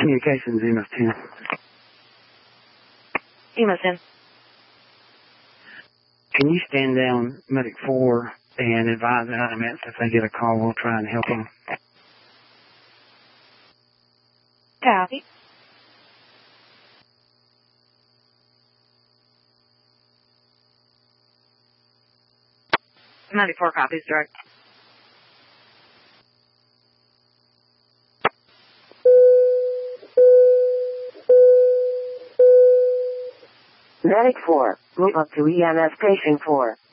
Communications, EMS 10. EMS 10. Can you stand down Medic 4 and advise the IMS if they get a call? We'll try and help them. Copy. Medic 4 copies, direct. Medic 4, move up to EMS Patient 4.